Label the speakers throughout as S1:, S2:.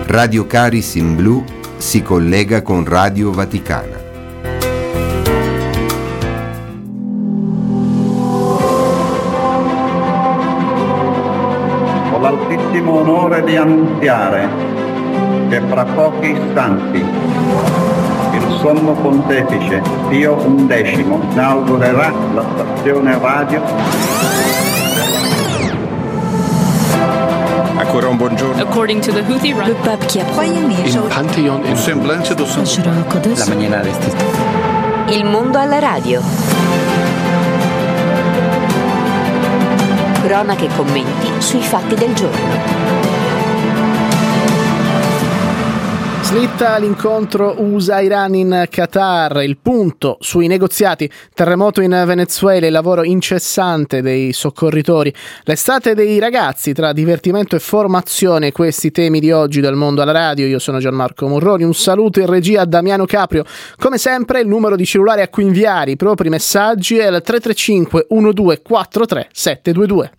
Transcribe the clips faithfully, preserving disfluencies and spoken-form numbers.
S1: Radio Caris in Blu si collega con Radio Vaticana.
S2: Ho l'altissimo onore di annunziare che fra pochi istanti il Sommo Pontefice Pio undicesimo inaugurerà la stazione radio.
S3: Ancora un buongiorno.
S4: According to the Houthi run.
S5: Le pape qui a
S3: Il Pantheon in semblance do
S5: La
S6: maniera vestita.
S7: Il mondo alla radio. Cronache e commenti sui fatti del giorno.
S8: Slitta l'incontro U S A-Iran in Qatar, il punto sui negoziati, terremoto in Venezuela, il lavoro incessante dei soccorritori, l'estate dei ragazzi tra divertimento e formazione, questi temi di oggi del mondo alla radio. Io sono Gianmarco Morroni, un saluto in regia a Damiano Caprio. Come sempre il numero di cellulare a cui inviare i propri messaggi è il tre tre cinque uno due quattro tre sette due due.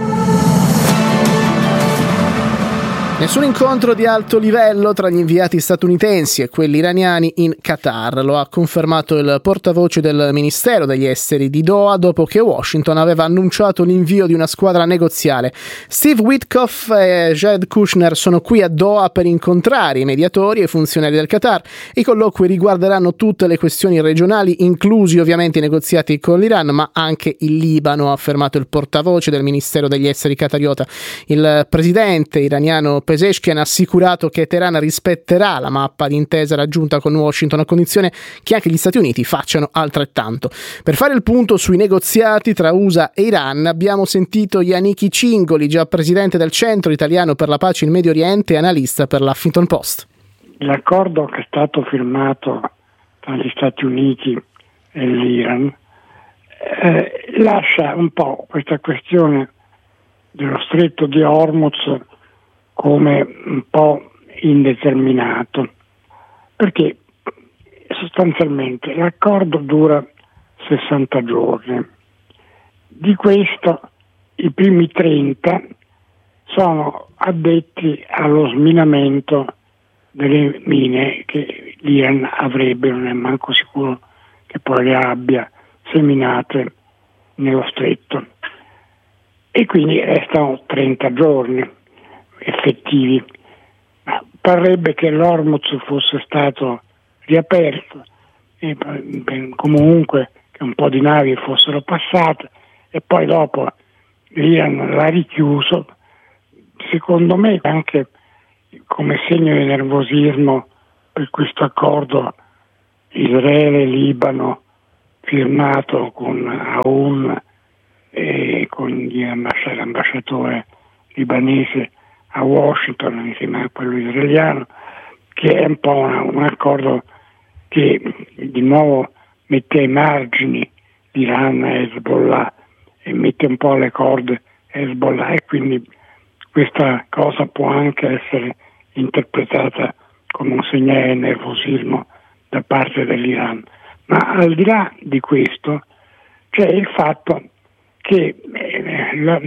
S8: Nessun incontro di alto livello tra gli inviati statunitensi e quelli iraniani in Qatar, lo ha confermato il portavoce del Ministero degli Esteri di Doha dopo che Washington aveva annunciato l'invio di una squadra negoziale. Steve Witkoff e Jared Kushner sono qui a Doha per incontrare i mediatori e i funzionari del Qatar. I colloqui riguarderanno tutte le questioni regionali, inclusi ovviamente i negoziati con l'Iran, ma anche il Libano, ha affermato il portavoce del Ministero degli Esteri qatariota. Il presidente iraniano Pezeshkian ha assicurato che Teheran rispetterà la mappa di intesa raggiunta con Washington a condizione che anche gli Stati Uniti facciano altrettanto. Per fare il punto sui negoziati tra U S A e Iran abbiamo sentito Yannichi Cingoli, già presidente del Centro Italiano per la Pace in Medio Oriente e analista per l'Huffington Post.
S9: L'accordo che è stato firmato tra gli Stati Uniti e l'Iran eh, lascia un po' questa questione dello stretto di Hormuz come un po' indeterminato, perché sostanzialmente l'accordo dura sessanta giorni. Di questo i primi trenta sono addetti allo sminamento delle mine che l'Iran avrebbe, non è manco sicuro che poi le abbia seminate nello stretto. E quindi restano trenta giorni effettivi. Ma parrebbe che l'Hormuz fosse stato riaperto e comunque che un po' di navi fossero passate e poi dopo l'Iran l'ha richiuso, secondo me anche come segno di nervosismo per questo accordo Israele-Libano firmato con Aoun e con l'ambasciatore libanese a Washington insieme a quello israeliano, che è un po' una, un accordo che di nuovo mette ai margini l'Iran e Hezbollah e mette un po' alle corde Hezbollah, e quindi questa cosa può anche essere interpretata come un segnale di nervosismo da parte dell'Iran. Ma al di là di questo c'è il fatto che eh, la,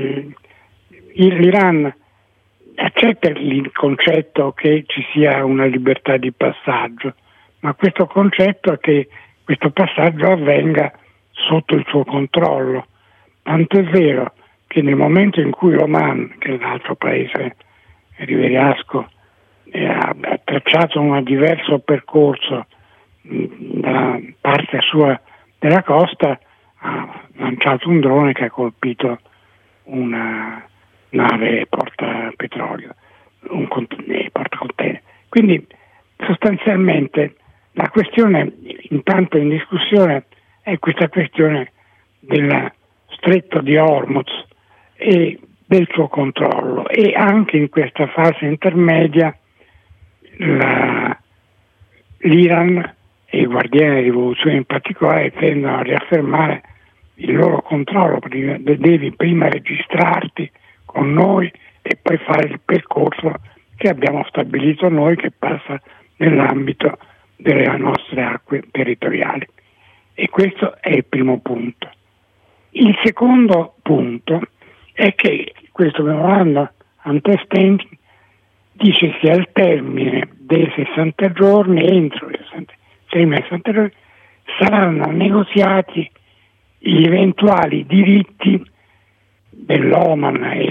S9: l'Iran accetta il concetto che ci sia una libertà di passaggio, ma questo concetto è che questo passaggio avvenga sotto il suo controllo. Tanto è vero che nel momento in cui Oman, che è l'altro paese rivierasco, ha tracciato un diverso percorso dalla parte sua della costa, ha lanciato un drone che ha colpito una nave porta petrolio, un contenere, porta contenere. Quindi sostanzialmente la questione intanto in discussione è questa questione del stretto di Hormuz e del suo controllo, e anche in questa fase intermedia la, l'Iran e i guardiani della rivoluzione in particolare tendono a riaffermare il loro controllo. Devi prima registrarti con noi e poi fare il percorso che abbiamo stabilito noi, che passa nell'ambito delle nostre acque territoriali. E questo è il primo punto. Il secondo punto è che questo memorandum understanding dice che al termine dei sessanta giorni, entro i sessanta giorni, saranno negoziati gli eventuali diritti dell'Oman e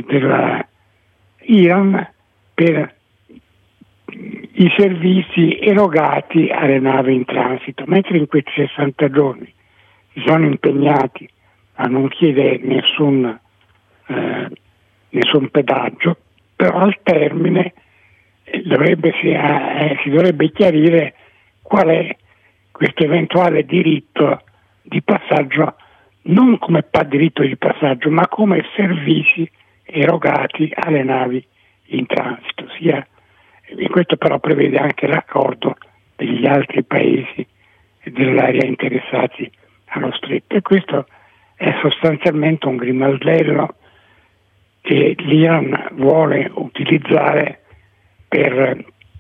S9: dell'Iran per i servizi erogati alle navi in transito, mentre in questi sessanta giorni si sono impegnati a non chiedere nessun, eh, nessun pedaggio, però al termine dovrebbe, si, eh, si dovrebbe chiarire qual è questo eventuale diritto di passaggio, non come diritto di passaggio, ma come servizi erogati alle navi in transito. Sia, e questo però prevede anche l'accordo degli altri paesi dell'area interessati allo stretto, e questo è sostanzialmente un grimaldello che l'Iran vuole utilizzare per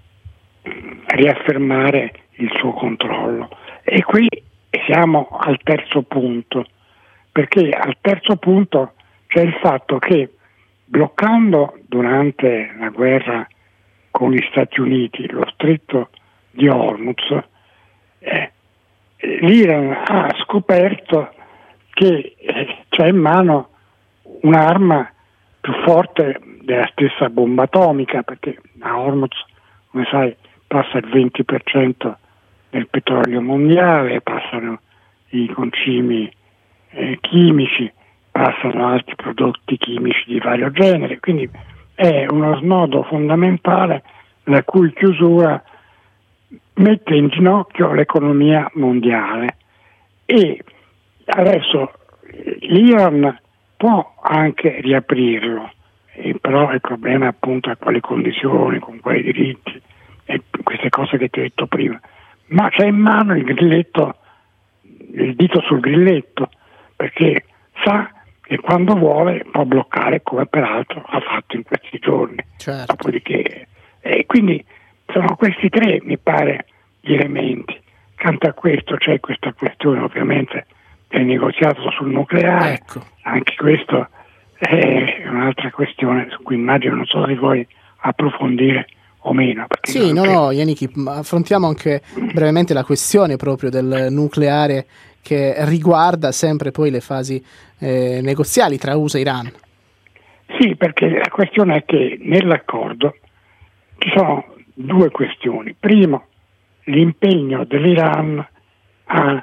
S9: riaffermare il suo controllo. E qui siamo al terzo punto, perché al terzo punto c'è il fatto che bloccando durante la guerra con gli Stati Uniti lo stretto di Hormuz, eh, l'Iran ha scoperto che eh, c'è in mano un'arma più forte della stessa bomba atomica, perché a Hormuz, come sai, passa il venti per cento del petrolio mondiale, passano i concimi eh, chimici, passano altri prodotti chimici di vario genere, quindi è uno snodo fondamentale la cui chiusura mette in ginocchio l'economia mondiale. E adesso l'Iran può anche riaprirlo, e però il problema è appunto a quali condizioni, con quali diritti, e queste cose che ti ho detto prima. Ma c'è in mano il grilletto, il dito sul grilletto, perché sa che quando vuole può bloccare, come peraltro ha fatto in questi giorni.
S8: Certo.
S9: Dopodiché, e quindi sono questi tre, mi pare, gli elementi. Accanto a questo c'è questa questione ovviamente del negoziato sul nucleare,
S8: ecco.
S9: Anche questo è un'altra questione su cui immagino non so se vuoi approfondire o meno.
S8: Sì, no, no, Yannick, affrontiamo anche brevemente la questione proprio del nucleare che riguarda sempre poi le fasi eh, negoziali tra U S A e Iran.
S9: Sì, perché la questione è che nell'accordo ci sono due questioni. Primo, l'impegno dell'Iran a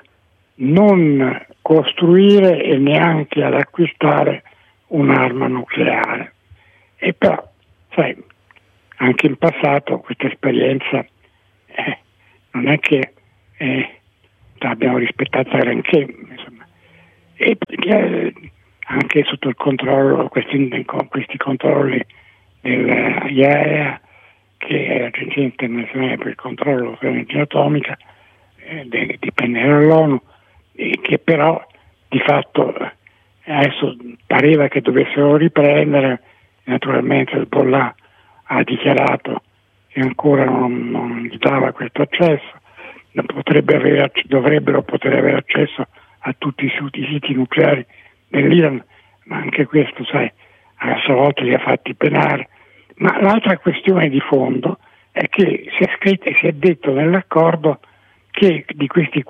S9: non costruire e neanche ad acquistare un'arma nucleare. E però, sai, anche in passato questa esperienza eh, non è che eh, l'abbiamo rispettata granché, insomma. E eh, anche sotto il controllo, questi, questi controlli dell'I A E A, che è l'Agenzia Internazionale per il Controllo dell'Energia Atomica, eh, de, dipende dall'ONU, e che però di fatto eh, adesso pareva che dovessero riprendere. Naturalmente il Hezbollah ha dichiarato che ancora non, non gli dava questo accesso, potrebbe avere, dovrebbero poter avere accesso a tutti i siti, i siti nucleari dell'Iran, ma anche questo, sai, a sua volta li ha fatti penare. Ma l'altra questione di fondo è che si è scritto e si è detto nell'accordo che di questi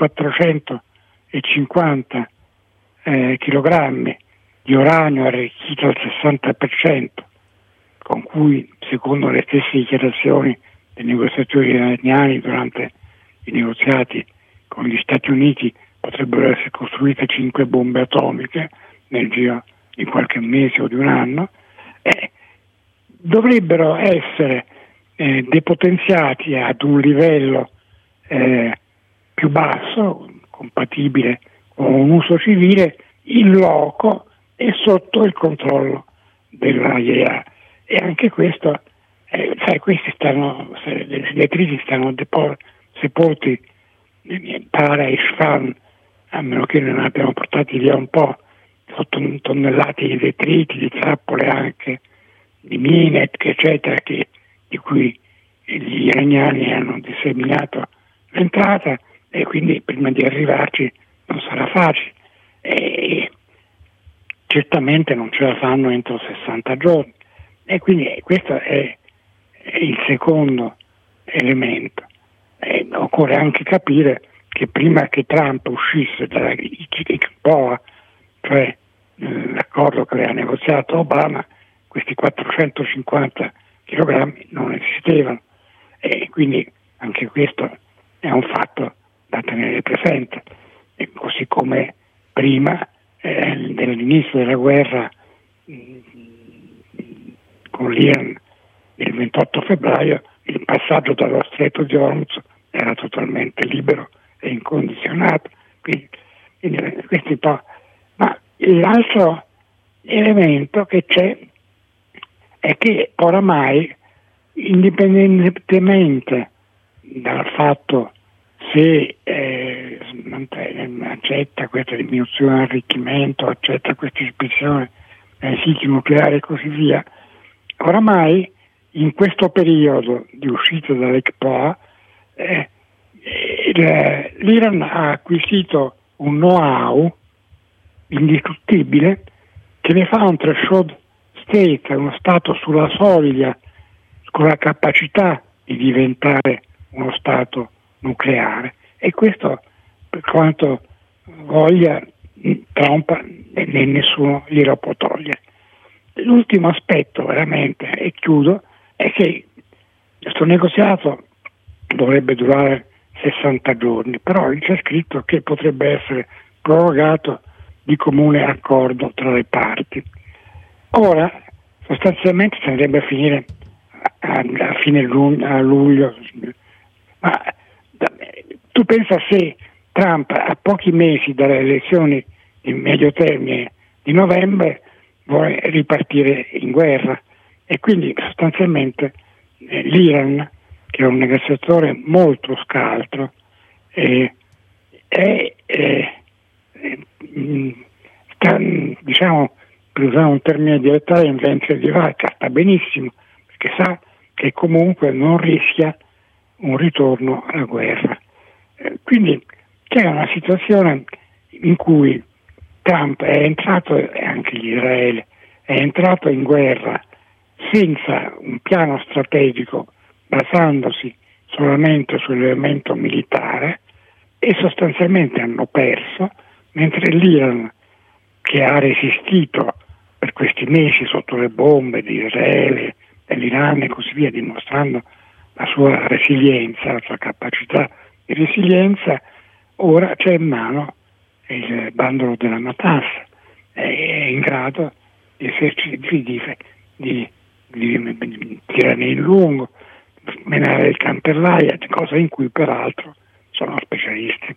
S9: quattrocentocinquanta eh, chilogrammi di uranio arricchito al sessanta per cento, con cui, secondo le stesse dichiarazioni dei negoziatori iraniani durante i negoziati con gli Stati Uniti, potrebbero essere costruite cinque bombe atomiche nel giro di qualche mese o di un anno, eh, dovrebbero essere eh, depotenziati ad un livello eh, più basso, compatibile con un uso civile, in loco e sotto il controllo dell'A I E A. E anche questo, eh, sai, questi stanno, le detriti stanno depo- sepolti, mi pare, a Isfahan, a meno che non abbiamo portati via un po', sotto tonnellate di detriti, di trappole anche, di mine, eccetera, che, di cui gli iraniani hanno disseminato l'entrata, e quindi prima di arrivarci non sarà facile. E certamente non ce la fanno entro sessanta giorni. E quindi questo è, il secondo elemento. E occorre anche capire che prima che Trump uscisse dalla I C P O A, cioè l'accordo che aveva negoziato Obama, questi quattrocentocinquanta chilogrammi non esistevano, e quindi anche questo è un fatto da tenere presente. E così come prima eh, dell'inizio della guerra mh, con l'Iran il ventotto febbraio, il passaggio dallo stretto di Hormuz era totalmente libero e incondizionato. Quindi, quindi questi po'. Ma l'altro elemento che c'è è che oramai, indipendentemente dal fatto se eh, accetta questa diminuzione dell'arricchimento, accetta questa ispezione ai siti nucleari e così via, oramai in questo periodo di uscita dall'I C P O A eh, l'Iran ha acquisito un know-how indistruttibile che ne fa un threshold state, uno stato sulla soglia, con la capacità di diventare uno stato nucleare, e questo, per quanto voglia Trump, né nessuno glielo può togliere. L'ultimo aspetto veramente, e chiudo, è che questo negoziato dovrebbe durare sessanta giorni, però c'è scritto che potrebbe essere prorogato di comune accordo tra le parti. Ora sostanzialmente si andrebbe a finire a, a fine luglio, a luglio. Ma tu pensa, se Trump a pochi mesi dalle elezioni di medio termine di novembre vuole ripartire in guerra, e quindi sostanzialmente eh, l'Iran, che è un negoziatore molto scaltro, eh, è, eh, eh, sta, diciamo, per usare un termine dialettale, in vento di vacca, sta benissimo, perché sa che comunque non rischia un ritorno alla guerra. Eh, quindi c'è una situazione in cui Trump è entrato, e anche Israele, è entrato in guerra senza un piano strategico, basandosi solamente sull'elemento militare, e sostanzialmente hanno perso, mentre l'Iran, che ha resistito per questi mesi sotto le bombe di Israele, dell'Iran e così via, dimostrando la sua resilienza, la sua capacità di resilienza, ora c'è in mano il bandolo della matassa, è in grado di esercitare, di, di, di, di tirare in lungo, menare il campellaia, cosa in cui peraltro sono specialisti.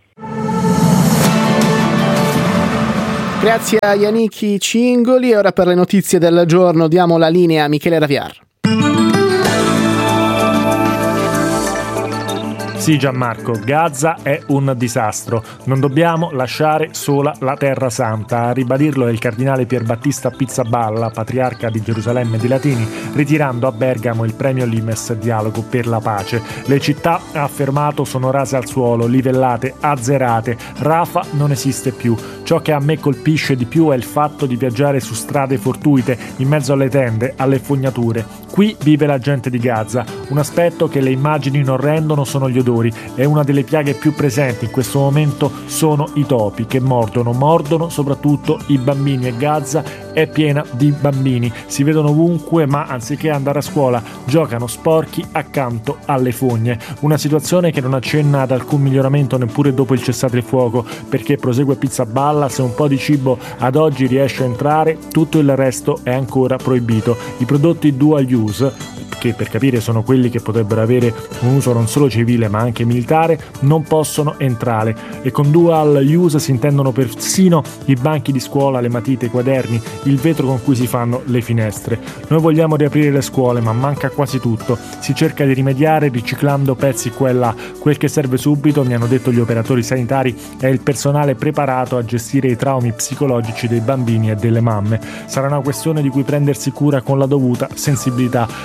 S8: Grazie a Yannicki Cingoli. E ora per le notizie del giorno diamo la linea a Michele Raviar.
S4: Sì, Gianmarco, Gaza è un disastro. Non dobbiamo lasciare sola la Terra Santa. A ribadirlo è il cardinale Pierbattista Pizzaballa, patriarca di Gerusalemme dei Latini, ritirando a Bergamo il premio Limes Dialogo per la pace. Le città, ha affermato, sono rase al suolo, livellate, azzerate. Rafa non esiste più. Ciò che a me colpisce di più è il fatto di viaggiare su strade fortuite, in mezzo alle tende, alle fognature. Qui vive la gente di Gaza. Un aspetto che le immagini non rendono sono gli odori. E una delle piaghe più presenti in questo momento sono i topi che mordono, mordono soprattutto i bambini, e Gaza è piena di bambini. Si vedono ovunque, ma anziché andare a scuola giocano sporchi accanto alle fogne. Una situazione che non accenna ad alcun miglioramento neppure dopo il cessate il fuoco, perché, prosegue Pizzaballa, se un po' di cibo ad oggi riesce a entrare, tutto il resto è ancora proibito. I prodotti dual use, che per capire sono quelli che potrebbero avere un uso non solo civile ma anche militare, non possono entrare, e con dual use si intendono persino i banchi di scuola, le matite, i quaderni, il vetro con cui si fanno le finestre. Noi vogliamo riaprire le scuole, ma manca quasi tutto. Si cerca di rimediare riciclando pezzi qua e là. Quel che serve subito, mi hanno detto gli operatori sanitari, è il personale preparato a gestire i traumi psicologici dei bambini e delle mamme. Sarà una questione di cui prendersi cura con la dovuta sensibilità. Altrettanto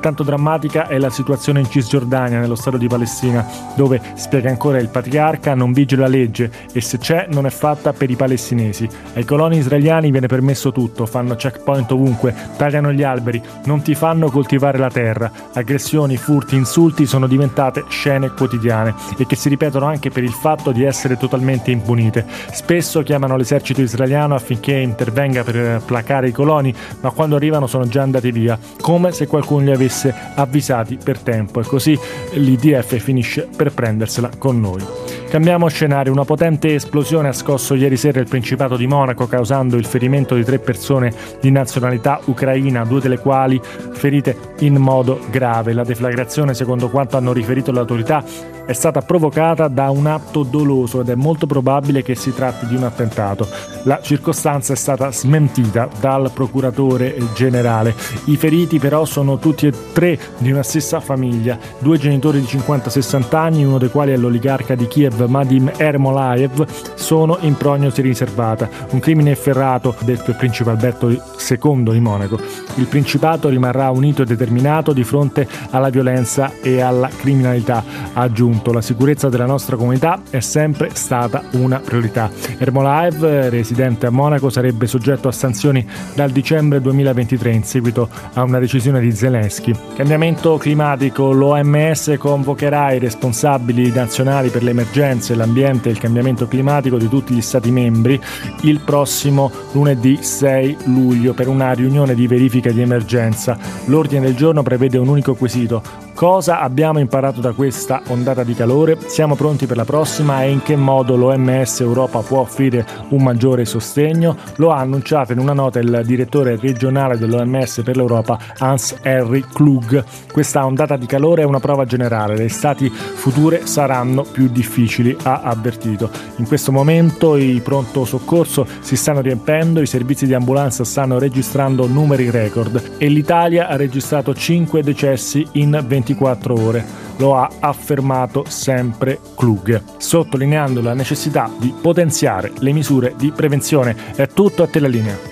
S4: Altrettanto drammatica è la situazione in Cisgiordania, nello Stato di Palestina, dove, spiega ancora il patriarca, non vige la legge e se c'è non è fatta per i palestinesi. Ai coloni israeliani viene permesso tutto, fanno checkpoint ovunque, tagliano gli alberi, non ti fanno coltivare la terra. Aggressioni, furti, insulti sono diventate scene quotidiane e che si ripetono anche per il fatto di essere totalmente impunite. Spesso chiamano l'esercito israeliano affinché intervenga per placare i coloni, ma quando arrivano sono già andati via, come se qualcuno li avesse avvisati per tempo, e così l'I D F finisce per prendersela con noi. Cambiamo scenario. Una potente esplosione ha scosso ieri sera il Principato di Monaco, causando il ferimento di tre persone di nazionalità ucraina, due delle quali ferite in modo grave. La deflagrazione, secondo quanto hanno riferito le autorità, è stata provocata da un atto doloso ed è molto probabile che si tratti di un attentato. La circostanza è stata smentita dal procuratore generale. I feriti però sono tutti e tre di una stessa famiglia, due genitori di cinquanta sessanta anni, uno dei quali è l'oligarca di Kiev Vadim Ermolaev, sono in prognosi riservata, un crimine efferrato, detto il principe Alberto secondo di Monaco. Il Principato rimarrà unito e determinato di fronte alla violenza e alla criminalità, ha aggiunto. La sicurezza della nostra comunità è sempre stata una priorità. Ermolaev, residente a Monaco, sarebbe soggetto a sanzioni dal dicembre duemilaventitré in seguito a una decisione di Zelensky. Cambiamento climatico. L'O M S convocherà i responsabili nazionali per le emergenze, l'ambiente e il cambiamento climatico di tutti gli Stati membri il prossimo lunedì sei luglio per una riunione di verifica di emergenza. L'ordine del giorno prevede un unico quesito: cosa abbiamo imparato da questa ondata di calore? Siamo pronti per la prossima e in che modo l'O M S Europa può offrire un maggiore sostegno? Lo ha annunciato in una nota il direttore regionale dell'O M S per l'Europa, Hans-Henri Klug. Questa ondata di calore è una prova generale, le estati future saranno più difficili, ha avvertito. In questo momento i pronto soccorso si stanno riempendo, i servizi di ambulanza stanno registrando numeri record e l'Italia ha registrato cinque decessi in ventiquattro ore. Lo ha affermato sempre Klug, sottolineando la necessità di potenziare le misure di prevenzione. È tutto, a te la linea.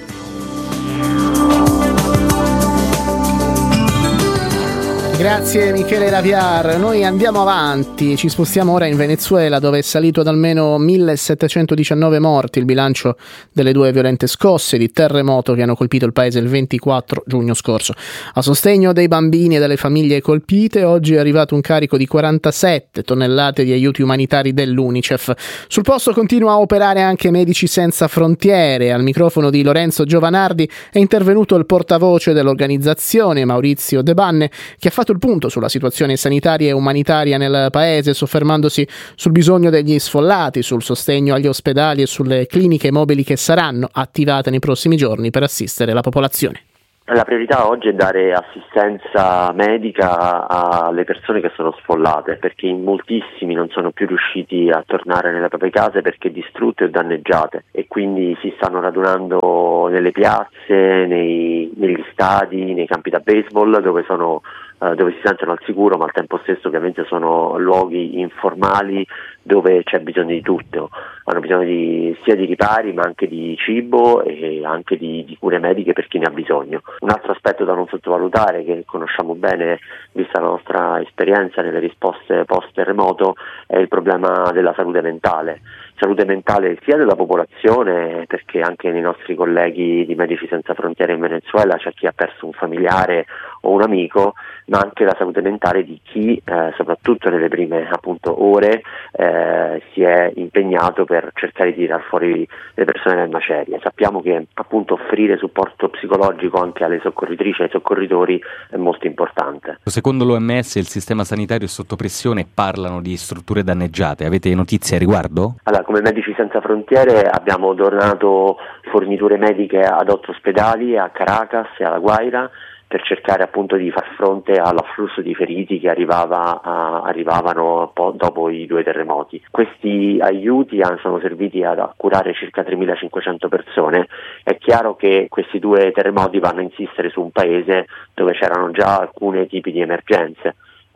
S8: Grazie Michele Raviar. Noi andiamo avanti, ci spostiamo ora in Venezuela, dove è salito ad almeno millesettecentodiciannove morti il bilancio delle due violente scosse di terremoto che hanno colpito il paese il ventiquattro giugno scorso. A sostegno dei bambini e delle famiglie colpite, oggi è arrivato un carico di quarantasette tonnellate di aiuti umanitari dell'UNICEF. Sul posto continua a operare anche Medici Senza Frontiere. Al microfono di Lorenzo Giovanardi è intervenuto il portavoce dell'organizzazione, Maurizio De Banne, che ha fatto il punto sulla situazione sanitaria e umanitaria nel paese, soffermandosi sul bisogno degli sfollati, sul sostegno agli ospedali e sulle cliniche mobili che saranno attivate nei prossimi giorni per assistere la popolazione.
S5: La priorità oggi è dare assistenza medica alle persone che sono sfollate, perché in moltissimi non sono più riusciti a tornare nelle proprie case perché distrutte o danneggiate, e quindi si stanno radunando nelle piazze, nei, negli stadi, nei campi da baseball, dove sono eh, dove si sentono al sicuro, ma al tempo stesso ovviamente sono luoghi informali dove c'è bisogno di tutto. Hanno bisogno di, sia di ripari ma anche di cibo e anche di, di cure mediche per chi ne ha bisogno. Un altro aspetto da non sottovalutare, che conosciamo bene vista la nostra esperienza nelle risposte post terremoto, è il problema della salute mentale. Salute mentale sia della popolazione, perché anche nei nostri colleghi di Medici Senza Frontiere in Venezuela c'è chi ha perso un familiare o un amico, ma anche la salute mentale di chi, eh, soprattutto nelle prime appunto ore, eh, si è impegnato per cercare di tirar fuori le persone dal macerie. Sappiamo che appunto offrire supporto psicologico anche alle soccorritrici e ai soccorritori è molto importante.
S6: Secondo l'O M S il sistema sanitario è sotto pressione e parlano di strutture danneggiate. Avete notizie a riguardo? Allora,
S5: come Medici Senza Frontiere abbiamo donato forniture mediche ad otto ospedali, a Caracas e alla Guaira, per cercare appunto di far fronte all'afflusso di feriti che arrivava a, arrivavano po- dopo i due terremoti. Questi aiuti sono serviti ad curare circa tremilacinquecento persone. È chiaro che questi due terremoti vanno a insistere su un paese dove c'erano già alcuni tipi di emergenze.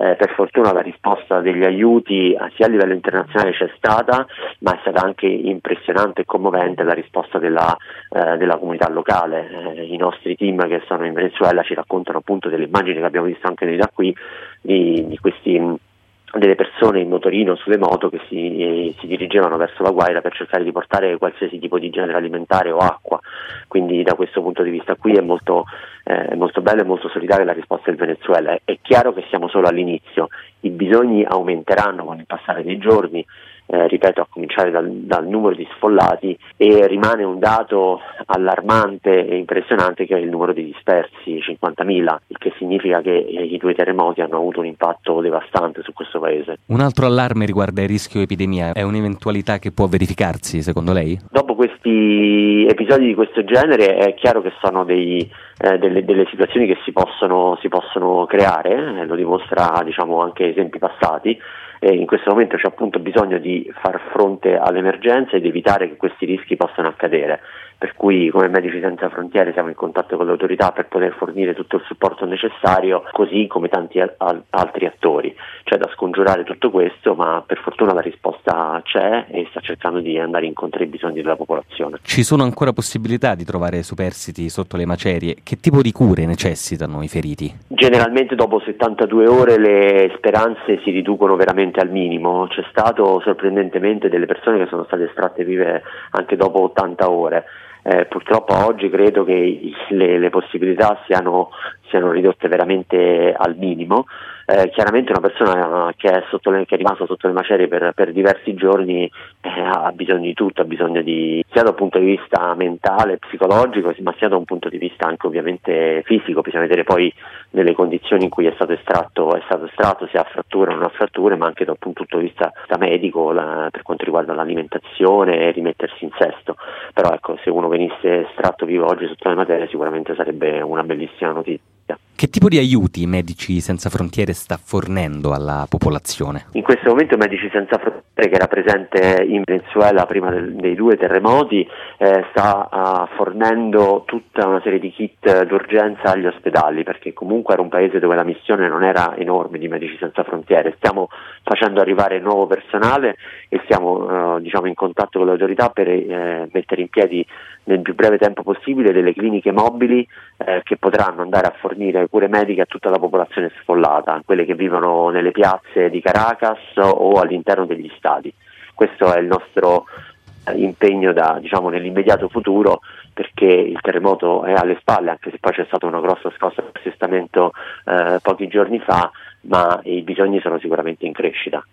S5: Eh, per fortuna la risposta degli aiuti sia a livello internazionale c'è stata, ma è stata anche impressionante e commovente la risposta della, eh, della comunità locale. Eh, I nostri team che sono in Venezuela ci raccontano appunto delle immagini che abbiamo visto anche noi da qui, di, di questi delle persone in motorino sulle moto che si, si dirigevano verso la Guaira per cercare di portare qualsiasi tipo di genere alimentare o acqua. Quindi da questo punto di vista qui è molto, eh, è molto bello e molto solidale la risposta del Venezuela. È chiaro che siamo solo all'inizio, i bisogni aumenteranno con il passare dei giorni, eh, ripeto, a cominciare dal, dal numero di sfollati, e rimane un dato allarmante e impressionante che è il numero di dispersi, cinquantamila, il che significa che i due terremoti hanno avuto un impatto devastante su questo paese.
S6: Un altro allarme riguarda il rischio epidemia, è un'eventualità che può verificarsi secondo lei?
S5: Dopo questi episodi di questo genere è chiaro che sono dei, eh, delle, delle situazioni che si possono, si possono creare, eh, lo dimostra diciamo anche esempi passati. E in questo momento c'è appunto bisogno di far fronte all'emergenza ed evitare che questi rischi possano accadere, per cui come Medici Senza Frontiere siamo in contatto con le autorità per poter fornire tutto il supporto necessario, così come tanti al- altri attori. C'è da scongiurare tutto questo, ma per fortuna la risposta c'è e sta cercando di andare incontro ai bisogni della popolazione.
S6: Ci sono ancora possibilità di trovare superstiti sotto le macerie? Che tipo di cure necessitano i feriti?
S5: Generalmente dopo settantadue ore le speranze si riducono veramente al minimo. C'è stato sorprendentemente delle persone che sono state estratte vive anche dopo ottanta ore. Eh, purtroppo oggi credo che le, le possibilità siano, siano ridotte veramente al minimo. Eh, chiaramente una persona che è, sotto le, che è rimasta sotto le macerie per, per diversi giorni eh, ha bisogno di tutto, ha bisogno di sia da un punto di vista mentale, psicologico, ma sia da un punto di vista anche ovviamente fisico. Bisogna vedere poi nelle condizioni in cui è stato estratto, è stato estratto se ha fratture o non ha fratture, ma anche da un punto di vista medico la, per quanto riguarda l'alimentazione e rimettersi in sesto. Però ecco, se uno venisse estratto vivo oggi sotto le macerie sicuramente sarebbe una bellissima notizia.
S6: Che tipo di aiuti Medici Senza Frontiere sta fornendo alla popolazione?
S5: In questo momento Medici Senza Frontiere, che era presente in Venezuela prima del, dei due terremoti, eh, sta uh, fornendo tutta una serie di kit d'urgenza agli ospedali, perché comunque era un paese dove la missione non era enorme di Medici Senza Frontiere. Stiamo facendo arrivare nuovo personale e siamo uh, diciamo in contatto con le autorità per eh, mettere in piedi nel più breve tempo possibile delle cliniche mobili eh, che potranno andare a fornire cure mediche a tutta la popolazione sfollata, quelle che vivono nelle piazze di Caracas o all'interno degli stadi. Questo è il nostro eh, impegno da, diciamo, nell'immediato futuro, perché il terremoto è alle spalle, anche se poi c'è stata una grossa scossa di assestamento eh, pochi giorni fa, ma i bisogni sono sicuramente in crescita.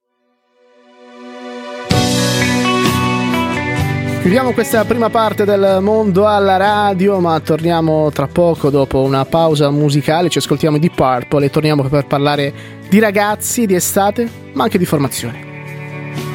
S8: Chiudiamo questa prima parte del Mondo alla Radio, ma torniamo tra poco dopo una pausa musicale. Ci ascoltiamo di Deep Purple e torniamo per parlare di ragazzi, di estate, ma anche di formazione.